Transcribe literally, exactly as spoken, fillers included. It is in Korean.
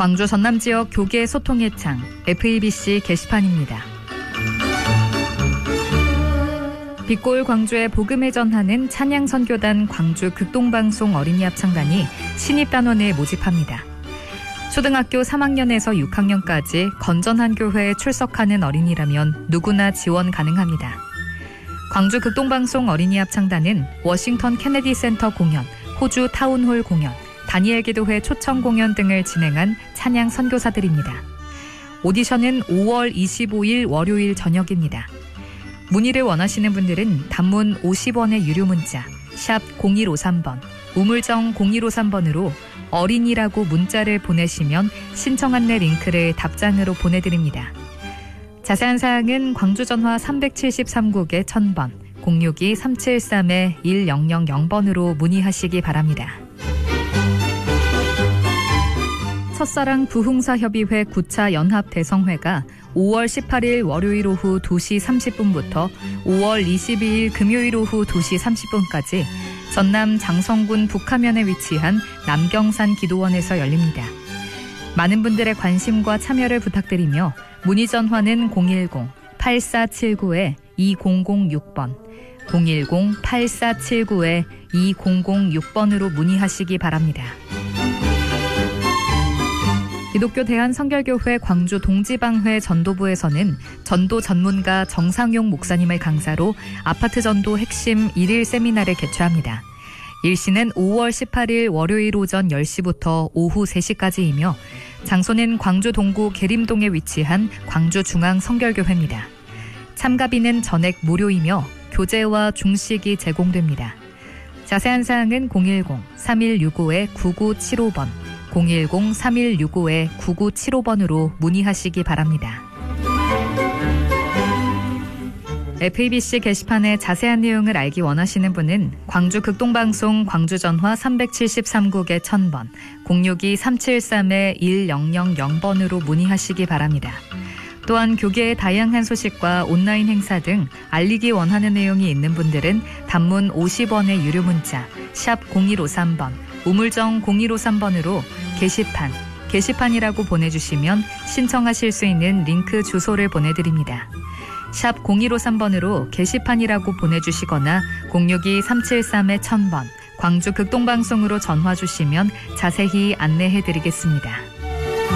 광주 전남 지역 교계 소통의 창 에프이비씨 게시판입니다. 빛골 광주의 복음을 전하는 찬양선교단 광주 극동방송 어린이 합창단이 신입단원을 모집합니다. 초등학교 삼 학년에서 육 학년까지 건전한 교회에 출석하는 어린이라면 누구나 지원 가능합니다. 광주 극동방송 어린이 합창단은 워싱턴 케네디 센터 공연, 호주 타운홀 공연, 다니엘 기도회 초청 공연 등을 진행한 찬양 선교사들입니다. 오디션은 오월 이십오일 월요일 저녁입니다. 문의를 원하시는 분들은 단문 오십 원의 유료 문자 샵 공일오삼 번, 우물정 공일오삼 번으로 어린이라고 문자를 보내시면 신청 안내 링크를 답장으로 보내드립니다. 자세한 사항은 광주전화 삼백칠십삼 국에 천 번, 공육이 삼칠삼 일공공공 번으로 문의하시기 바랍니다. 첫사랑 부흥사협의회 구 차 연합대성회가 오월 십팔일 월요일 오후 두 시 삼십 분부터 오월 이십이일 금요일 오후 두 시 삼십 분까지 전남 장성군 북하면에 위치한 남경산 기도원에서 열립니다. 많은 분들의 관심과 참여를 부탁드리며 문의 전화는 공일공 팔사칠구 이공공육 번, 공일공 팔사칠구 이공공육 번으로 문의하시기 바랍니다. 기독교 대한성결교회 광주 동지방회 전도부에서는 전도 전문가 정상용 목사님을 강사로 아파트 전도 핵심 일일 세미나를 개최합니다. 일시는 오월 십팔일 월요일 오전 열 시부터 오후 세 시까지이며 장소는 광주 동구 계림동에 위치한 광주중앙성결교회입니다. 참가비는 전액 무료이며 교재와 중식이 제공됩니다. 자세한 사항은 공일공 삼일육오 구구칠오 번, 공일공 삼일육오 구구칠오 번으로 문의하시기 바랍니다. 에프이비씨 게시판의 자세한 내용을 알기 원하시는 분은 광주 극동방송 광주전화 삼백칠십삼 국에 천 번, 공육이 삼칠삼 일공공공 번으로 문의하시기 바랍니다. 또한 교계의 다양한 소식과 온라인 행사 등 알리기 원하는 내용이 있는 분들은 단문 오십 원의 유료 문자 샵 공일오삼 번, 우물정 공일오삼 번으로 게시판, 게시판이라고 보내주시면 신청하실 수 있는 링크 주소를 보내드립니다. 샵 공일오삼 번으로 게시판이라고 보내주시거나 공육이 삼칠삼 천 번, 광주 극동방송으로 전화 주시면 자세히 안내해드리겠습니다.